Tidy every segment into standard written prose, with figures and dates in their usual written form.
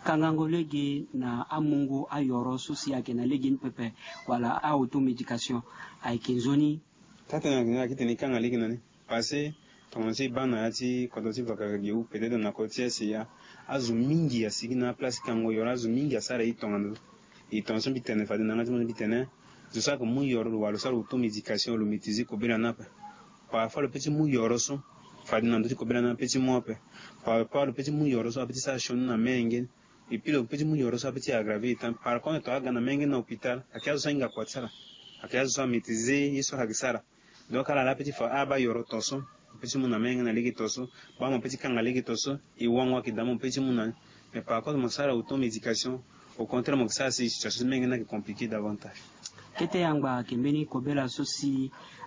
kangango legi na amungu ayoro susi yake na legi pepe wala automedication aikinzoni tata na kiteni kanga legi nani passé tonzi bana ati kodoti vakage u peut-être na kotia sia azu mingi ya sigina place kango yora azu mingi asara itongando itonso bitene fadi na ngati mo bitene je sais que mu yoro wala sala automedication le maîtriser ko bela napa parfois le petit mu yoro so fadi na ndoti ko bela na petit mo pe parfois le petit mu yoro so petit sa shon na menge et puis le petit mu yoro so petit aggravé par contre to aga na menge na hôpital akazo singa kwa tsara akazo so maîtriser yeso hagisara donc ala la petit fa aba yoro toso petit mu na menge na ligi toso ba mo petit kanga ligi toso et wangwa ki damo petit mu na mais par contre mo sala automedication au contraire mo ça c'est situation menge na compliqué davantage kete yangba kembeni kobela sosi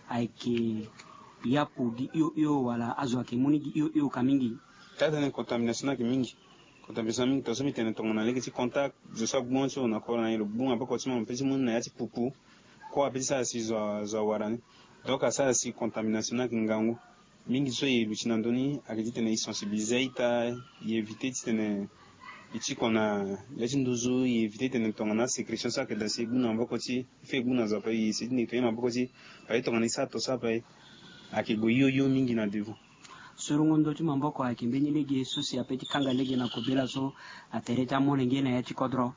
aike yapu gi yo wala azwa ke muni gi yo kamingi tata ne contamination na mingi contamination mingi toso mitene tongona legi ti contact je sais bon so na ko na le bon aba ko tsima petit mu na yati pupu ko apeti ça si zo warani donc ça si contamination na ngangu mingi so ye luchina ndoni akitene sensibiliser ita éviter tene ichi kona lechi nduzu éviter tene tongana sécrétion ça que dans ces buna mboko ti fait buna za pa yi sidni to yema mboko ti pa tongana isa to sa pa akigo yo mingi na devu surungondo ti mboko akimbeni legi susi apeti kanga legi na kobela so atereta monenge na yachi kodro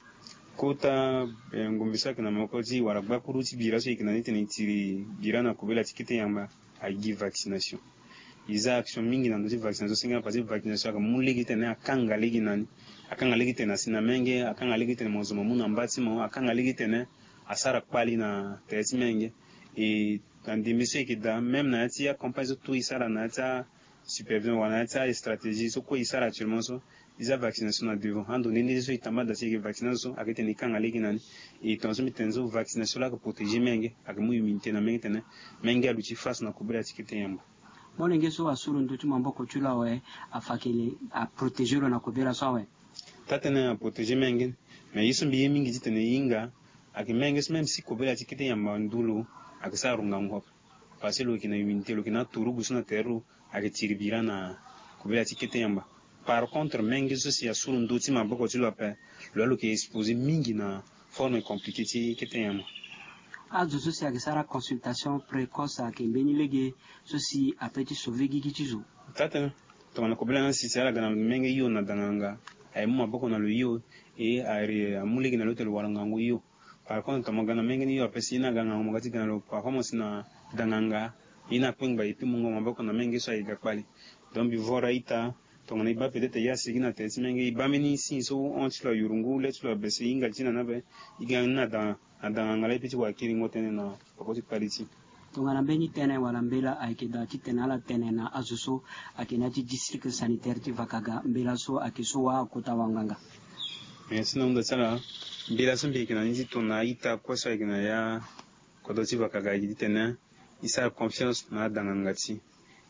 kota ngumbisa kana mboko ti wala bakuru ti bira so ikina tene tiri bira na kobela tikete yamba agi vaccination iza action mingi na ndoti vaccination singa pasi vaccination ka muligi tene akanga ligi nani akanga ligi tene sina menge akanga ligi tene mozo muna mbati mo akanga ligi tene asara kwali na tesi menge et tandimise ki da même na tia compagnie tout isara na tia supervision wana tia stratégie so ko isara actuellement so iza vaccination na devant ando nini so itamba da sike vaccination akete ni kanga ligi nani et tonzo mitenzo vaccination la ko protéger menge akamu immunité na menge tene menge aluti face na kubela tikete yamba monenge so asuru ndotu mamboko chula we afakele a protéger na kobela so we tatene a protéger menge mais yiso mbiye mingi titene yinga akimenge même si kobela tikete yamba ndulu akisa runga ngop parce lo kina immunité lo kina turu busuna teru akitiribira na kobela tikete yamba par contre menge so si asuru ndotu mamboko chula pe lo ke exposé mingi na forme compliquée tikete yamba azo sosi akisara consultation précoce akembeni lege sosi apeti sauver gigitizo tata to na kobela na si sala gana menge yo na danganga ay mo maboko na lo yo e ari amulege na lotel waranga ngo yo par contre to magana menge ni yo apesi na ganga mo gati gana lo performance na danganga ina kwengba ipi mungo maboko na menge so iga kwali donc bivora ita to na iba peut-être ya sigina tesi menge ibameni si so on tlo yurungu le tlo bese inga jina na be iga na da adanga le piti wa kiri ngotene na pakoti pariti tongana beni tene wala mbela aikeda titena ala tene na azuso akena ti district sanitaire ti vakaga mbela so akiso wa kota wanganga merci na unda sala mbela so mbi kina nzi tona ita kosa kina ya kodoti vakaga titena isa confiance na danga ngati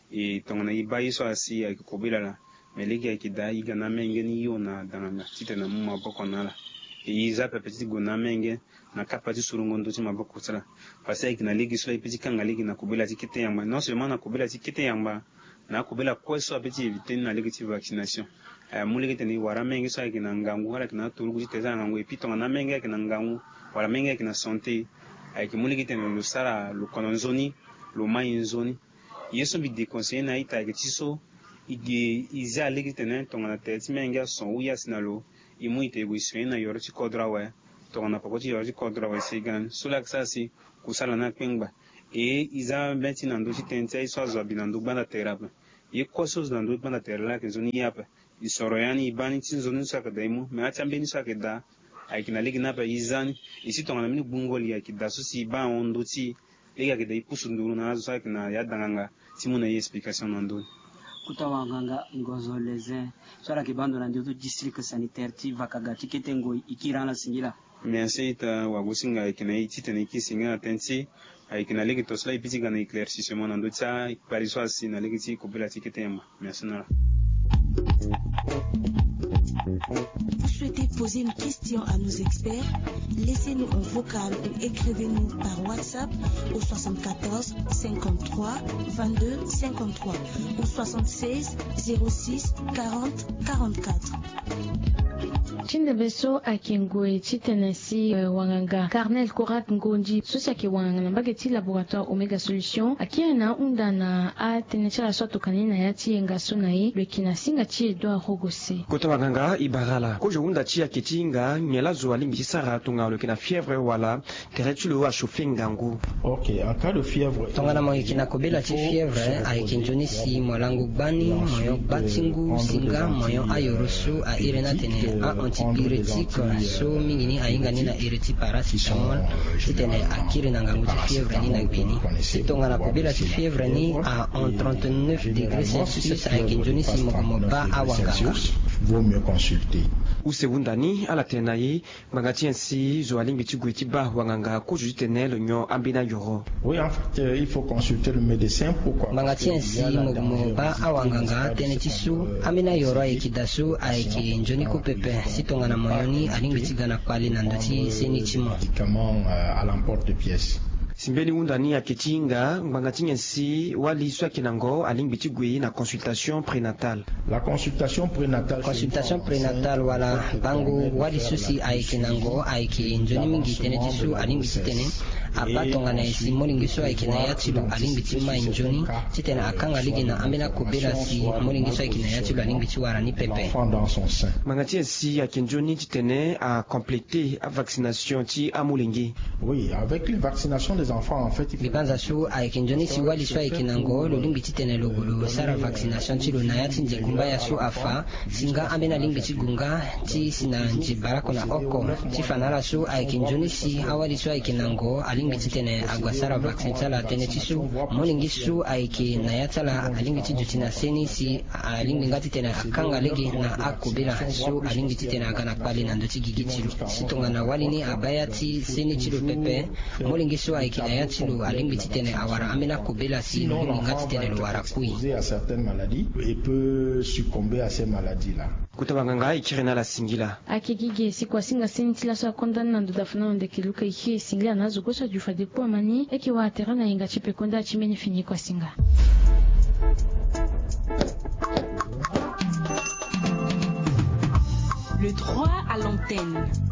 e tongana ibai so asi akikobela la melegi akida iga na menge ni yo na danga titena mu maboko nala iza petit gona menge na kapati surungondo ti maboko tsala parce que na ligi so petit kanga ligi na kubela tikete yamba non seulement na kubela tikete yamba na kubela kweso petit éviter na ligi ti vaccination muligi teni wara menge so ke na ngangu wala na turu ti teza ngangu epito na menge ke na ngangu wala menge ke na santé ke muligi teni lo sara lo kononzoni lo mayinzoni yeso bi déconseiller na ita ke ti so ige iza ligi teni tonga na teti menge son uya sinalo imuite wiswe na yoro ti kodra we to na pakoti yoro ti kodra we sigan sula ksasi kusala na kwengba e iza benti na ndo ti tente iso azwa binando banda terape ye kosos na ndo banda terala ke zoni yapa isoro yani ibani ti zoni sa ka daimu me acha mbeni sa ke da ai kina ligi na pa izani isi to na mini bungoli ya ki da so si ba ondo ti lega ke dai pusu nduru na azo sa ke na ya danganga ti muna ye explication na ndo kutawa nganga ngozo lezen sora kibando na ndio district sanitaire ti vakaga tikete ngo ikirana singila merci ta wagusinga ikina ititene kisinga atenti aikina legi tosla ipitiga na éclaircissement na ndo tsa pariso asi na legi ti kobela tikete yamba merci na Vous souhaitez poser une question à nos experts? Laissez-nous un vocal ou écrivez-nous par WhatsApp au 74 53 22 53 ou 76 06 40 44. Tende beso akingwe chitenesi wanganga Carnel Korat Ngonji sosi akiwanga nambage ti laboratoire Omega Solution akiana undana a tenechala soto kanina yati engaso nae lekina singa ti Edouard Rogose. Kota wanganga ibarala kojo unda ti aketinga nyelazo alimbi sara tunga lekina fièvre wala teretulo a chauffer ngangu. OK, en cas de fièvre tongana mo ikina kobela ti fièvre a ikinjonisi molangu bani moyo batingu singa moyo ayorosu a irena tene a antipyrétique so mingini ainga nina ireti paracetamol titene akiri na ngangu ti fièvre ni na gbeni tongana kobela ti fièvre ni a 39 degrés Celsius a ikinjonisi mokomo ba awanganga vaut mieux consulter. Usewundani ala tena ye mangati ensi zo alimbi ti gwe ti ba wanganga ko ju tenel nyo ambina yoro. Oui, en fait, il faut consulter le médecin. Pourquoi? Mangati ensi mokomo ba awanganga tene ti su ambina yoro ekidasu aiki njoni ko pepe sitongana moyoni alimbi ti gana kwali na ndoti seni timo médicament à l'emporte-pièce. Simbeni undani aketinga mangati ensi wali swaki nango alimbi ti gwe na consultation prénatale. La consultation prénatale wala bango wali susi aiki nango aiki njoni mingi tene ti su alimbi ti tene abatongana esi molingiso aiki na yatilu alimbi ti ma njoni titene akanga ligi na ambena kobela si molingiso aiki na yatilu alimbi ti wara ni pepe. Mangati ensi akenjoni titene a compléter a vaccination ti amulingi. Oui, avec les vaccinations des enfants en fait. Bibanza su aiki njoni si wali so aiki nango lo limbi titene logolo sara vaccination ti lo na yati nje kumbaya su afa singa ambena limbi ti gunga ti sina nje barako na oko ti fanala su aiki njoni si awali so aiki nango alimbi titene agwasara vaccin tala tene ti su molingi su aiki na yatala alimbi ti jutina seni si alimbi ngati tene akanga legi na akobela su alimbi titene agana kwali na ndoti gigi tilu sitonga na wali ni abaya ti seni tilu pepe molingi su aiki na yatilu alimbi titene awara amena kobela si molingi ngati tene lo wara kui à certaines maladies et peut succomber à ces maladies là. Kutabanganga ikirena la singila akigige sikwa singa seni tila so kondana na ndafuna ndekiluka ihi singila nazo gosa jufa de po mani ekiwa aterana inga chipe konda chimeni fini kwa singa. Le droit à l'antenne.